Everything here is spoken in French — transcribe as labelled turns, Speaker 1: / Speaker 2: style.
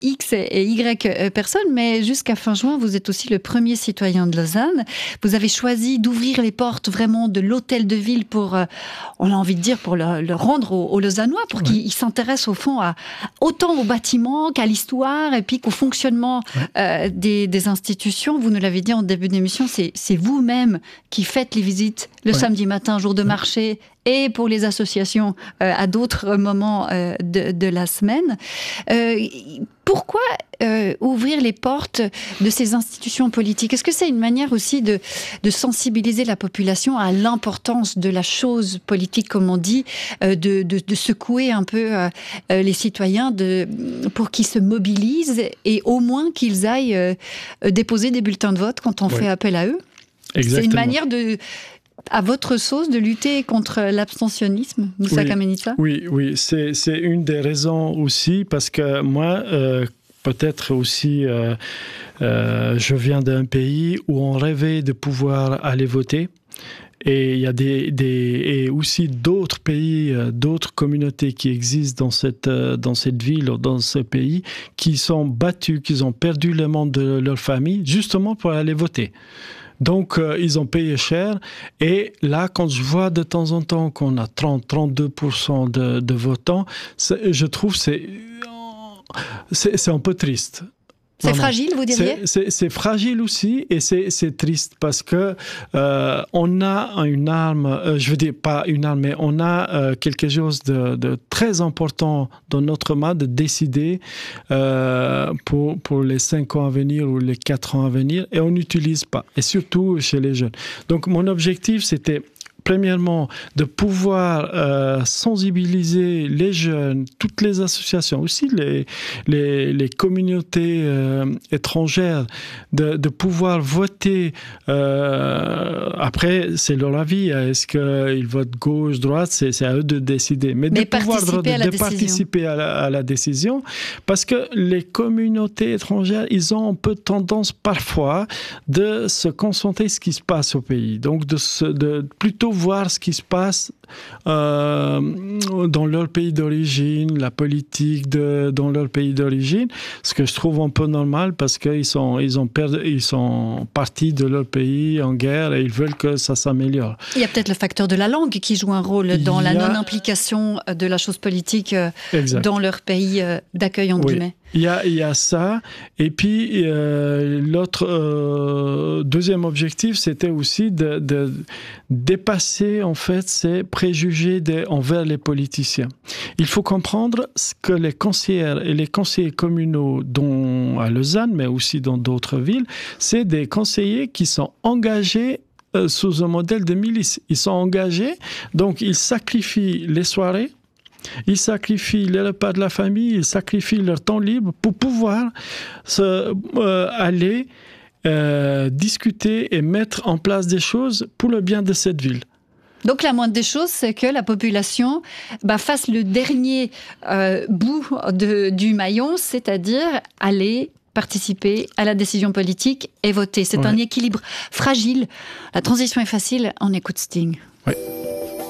Speaker 1: X et Y personnes, mais jusqu'à fin juin, vous êtes aussi le premier citoyen de Lausanne. Vous avez choisi d'ouvrir les portes vraiment de l'hôtel de ville pour, on a envie de dire, pour le rendre aux Lausannois, pour qu'ils s'intéressent au fond autant au bâtiment qu'à l'histoire et puis qu'au fonctionnement des institutions. Vous nous l'avez dit en début d'émission, c'est vous-même qui faites les visites le samedi matin, jour de marché, et pour les associations à d'autres moments de la semaine. Pourquoi ouvrir les portes de ces institutions politiques ? Est-ce que c'est une manière aussi de sensibiliser la population à l'importance de la chose politique, comme on dit, de secouer un peu les citoyens pour qu'ils se mobilisent et au moins qu'ils aillent déposer des bulletins de vote quand on fait appel à eux ?
Speaker 2: Exactement.
Speaker 1: C'est une manière à votre sauce, de lutter contre l'abstentionnisme, Moussa Kamenitsa ?
Speaker 2: Oui, c'est une des raisons aussi, parce que moi, peut-être aussi, je viens d'un pays où on rêvait de pouvoir aller voter. Et il y a et aussi d'autres pays, d'autres communautés qui existent dans cette ville, dans ce pays, qui sont battus, qui ont perdu le membre de leur famille, justement pour aller voter. Donc, ils ont payé cher. Et là, quand je vois de temps en temps qu'on a 30-32% de votants, je trouve que c'est un peu triste.
Speaker 1: C'est fragile, vous diriez ?
Speaker 2: C'est fragile aussi, et c'est triste parce que on a une arme, je veux dire pas une arme, mais on a quelque chose de très important dans notre main de décider pour les 5 ans à venir ou les 4 ans à venir, et on n'utilise pas, et surtout chez les jeunes. Donc mon objectif, c'était premièrement, de pouvoir sensibiliser les jeunes, toutes les associations, aussi les communautés étrangères, de pouvoir voter. Après, c'est leur avis. Est-ce qu'ils votent gauche, droite ? C'est à eux de décider. Mais de pouvoir participer à la décision. Parce que les communautés étrangères, ils ont un peu tendance parfois de se concentrer sur ce qui se passe au pays. Donc, de plutôt voir ce qui se passe dans leur pays d'origine, la politique dans leur pays d'origine, ce que je trouve un peu normal parce qu'ils sont partis de leur pays en guerre et ils veulent que ça s'améliore.
Speaker 1: Il y a peut-être le facteur de la langue qui joue un rôle dans la non-implication de la chose politique dans leur pays d'accueil, entre guillemets.
Speaker 2: Il y a ça. Et puis, l'autre deuxième objectif, c'était aussi de dépasser, en fait, ces préjugés envers les politiciens. Il faut comprendre que les conseillères et les conseillers communaux, dont à Lausanne, mais aussi dans d'autres villes, c'est des conseillers qui sont engagés sous un modèle de milice. Ils sont engagés, donc ils sacrifient les soirées, ils sacrifient les repas de la famille, ils sacrifient leur temps libre pour pouvoir aller discuter et mettre en place des choses pour le bien de cette ville.
Speaker 1: Donc la moindre des choses, c'est que la population fasse le dernier bout du maillon, c'est-à-dire aller participer à la décision politique et voter. C'est un équilibre fragile. La transition est facile, on écoute Sting.
Speaker 2: Oui.